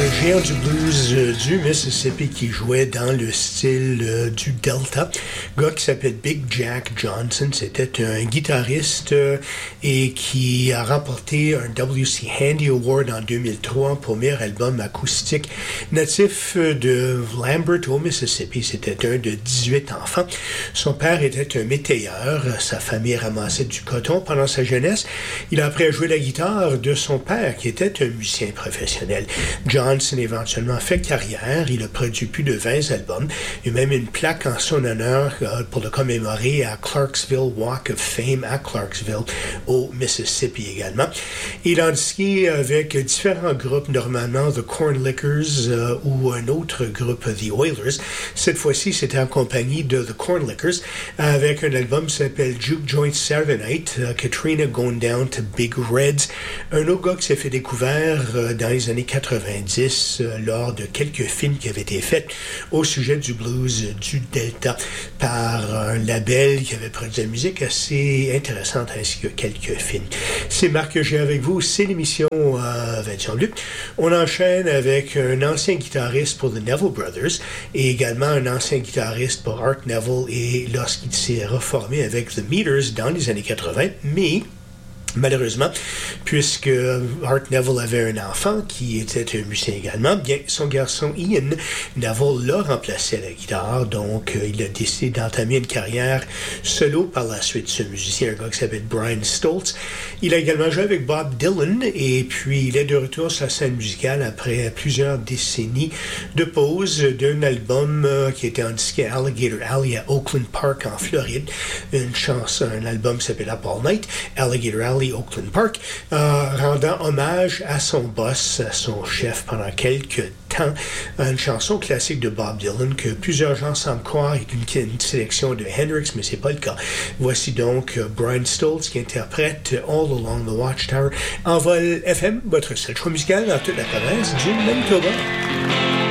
géant du blues du Mississippi qui jouait dans le style du Delta. Un gars qui s'appelle Big Jack Johnson. C'était un guitariste et qui a remporté un W.C. Handy Award en 2003 pour meilleur album acoustique. Natif de Lambert au Mississippi, c'était un de 18 enfants. Son père était un métayeur. Sa famille ramassait du coton pendant sa jeunesse. Il a appris à jouer la guitare de son père qui était un musicien professionnel. Johnson éventuellement fait carrière. Il a produit plus de 20 albums et même une plaque en son honneur pour le commémorer à Clarksville Walk of Fame à Clarksville au Mississippi également. Il a disqué avec différents groupes, normalement The Corn Lickers ou un autre groupe, The Oilers. Cette fois-ci, c'était en compagnie de The Corn Lickers avec un album qui s'appelle Juke Joint Saturday Night, Katrina Going Down to Big Reds. Un autre gars qui s'est fait découvert dans les années 90 lors de quelques films qui avaient été faits au sujet du blues du Delta par un label qui avait produit de la musique assez intéressante ainsi que quelques films. C'est Marc que j'ai avec vous, c'est l'émission 21 Luc. On enchaîne avec un ancien guitariste pour The Neville Brothers et également un ancien guitariste pour Art Neville et lorsqu'il s'est reformé avec The Meters dans les années 80, mais malheureusement, puisque Art Neville avait un enfant qui était un musicien également, bien son garçon Ian Neville l'a remplacé à la guitare, donc il a décidé d'entamer une carrière solo par la suite. Ce musicien, un gars qui s'appelle Brian Stoltz. Il a également joué avec Bob Dylan et puis il est de retour sur la scène musicale après plusieurs décennies de pause d'un album qui était en disque à Alligator Alley à Oakland Park en Floride. Un album qui s'appelle Up All Night, Alligator Alley Oakland Park, rendant hommage à son boss, à son chef pendant quelques temps. Une chanson classique de Bob Dylan que plusieurs gens semblent croire est une sélection de Hendrix, mais c'est pas le cas. Voici donc Brian Stoltz qui interprète All Along the Watchtower en vol FM, votre seul choix musical dans toute la province du Manitoba.